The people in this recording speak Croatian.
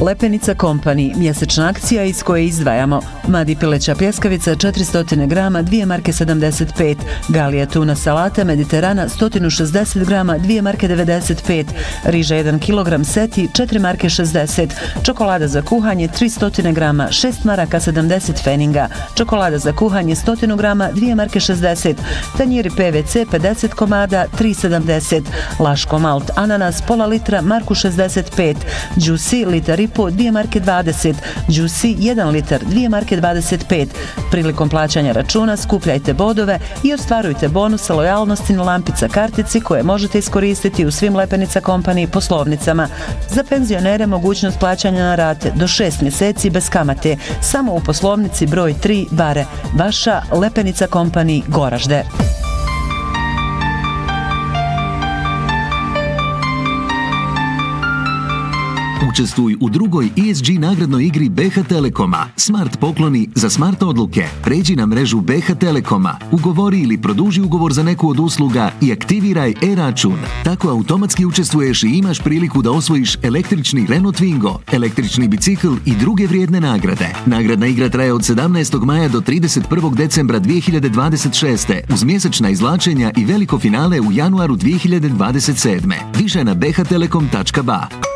Lepenica Company, mjesečna akcija iz koje izdvajamo. Madi pileća pljeskavica 400 grama, 2 marke 75. Galija tuna salata Mediterana 160 grama, 2 marke 95. Riža 1 kg seti 4 marke 60. Čokolada za kuhanje 300 grama, 6 maraka 70 feninga. Čokolada za kuhanje 100 grama, 2 marke 60. Tanjiri PVC 50 komada, 3,70. Laško malt ananas pola litra, marku 65. Juicy litar i po, 2 marke 20. Juicy 1 litar, 2 marke 25. Prilikom plaćanja računa skupljajte bodove i ostvarujte bonuse lojalnosti na lampica kartici koje možete iskoristiti u svim Lepenica Company poslovnicama. Za penzionere mogućnost plaćanja na rate do 6 mjeseci bez kamate, samo u poslovnici broj 3 Bare. Vaša Lepenica Company, Goražde. Učestvuj u drugoj ESG nagradnoj igri BH Telekoma. Smart pokloni za smart odluke. Pređi na mrežu BH Telekoma, ugovori ili produži ugovor za neku od usluga i aktiviraj e-račun. Tako automatski učestvuješ i imaš priliku da osvojiš električni Renault Twingo, električni bicikl i druge vrijedne nagrade. Nagradna igra traje od 17. maja do 31. decembra 2026. uz mjesečna izvlačenja i veliko finale u januaru 2027. Više na bhtelekom.ba.